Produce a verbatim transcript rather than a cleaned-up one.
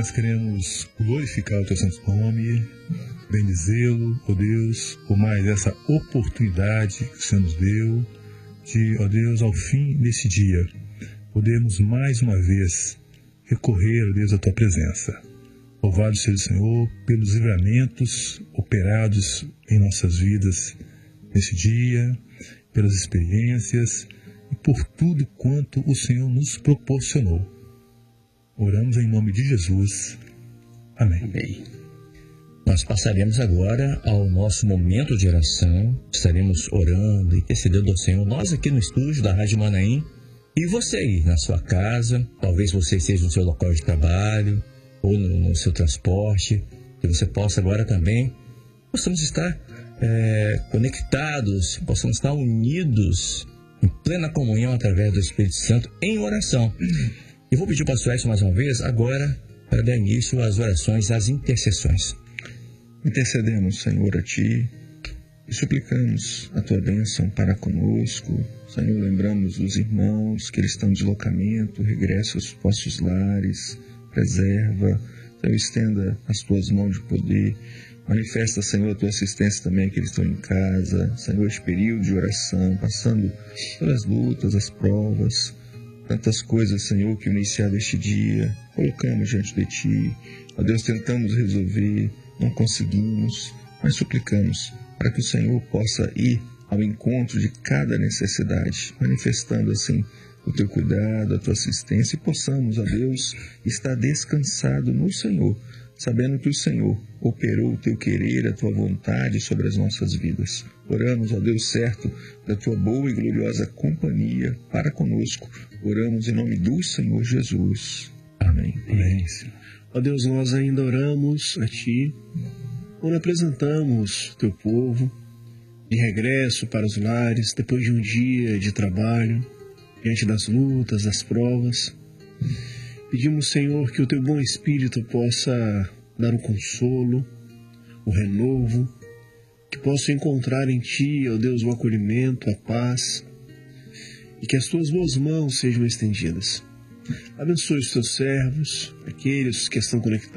nós queremos glorificar o Teu santo nome, bendizê-lo, ó Deus, por mais essa oportunidade que o Senhor nos deu de, ó Deus, ao fim desse dia, podemos mais uma vez recorrer, ó Deus, à Tua presença. Louvado seja o Senhor pelos livramentos operados em nossas vidas nesse dia, pelas experiências e por tudo quanto o Senhor nos proporcionou. Oramos em nome de Jesus. Amém. Amém. Nós passaremos agora ao nosso momento de oração. Estaremos orando e intercedendo ao Senhor. Nós aqui no estúdio da Rádio Manaim e você aí na sua casa, talvez você esteja no seu local de trabalho ou no, no seu transporte, que você possa agora também, possamos estar é, conectados, possamos estar unidos em plena comunhão através do Espírito Santo em oração. E vou pedir ao pastor Edson mais uma vez, agora, para dar início às orações, às intercessões. Intercedemos, Senhor, a Ti e suplicamos a Tua bênção para conosco. Senhor, lembramos os irmãos que eles estão em deslocamento, regressa aos vossos lares, preserva, Senhor, estenda as Tuas mãos de poder, manifesta, Senhor, a Tua assistência também que eles estão em casa, Senhor, este período de oração, passando pelas lutas, as provas, tantas coisas, Senhor, que iniciado este dia, colocamos diante de Ti, ó Deus, tentamos resolver, não conseguimos, mas suplicamos para que o Senhor possa ir ao encontro de cada necessidade, manifestando assim o Teu cuidado, a Tua assistência, e possamos, ó Deus, estar descansado no Senhor, sabendo que o Senhor operou o Teu querer, a Tua vontade sobre as nossas vidas. Oramos, ó Deus, certo da Tua boa e gloriosa companhia para conosco. Oramos em nome do Senhor Jesus. Amém. Amém. Ó Deus, nós ainda oramos a Ti, quando apresentamos o Teu povo de regresso para os lares, depois de um dia de trabalho, diante das lutas, das provas. Pedimos, Senhor, que o Teu bom Espírito possa dar o consolo, o renovo, que possam encontrar em Ti, ó Deus, o acolhimento, a paz, e que as Tuas boas mãos sejam estendidas. Abençoe os Teus servos, aqueles que estão conectados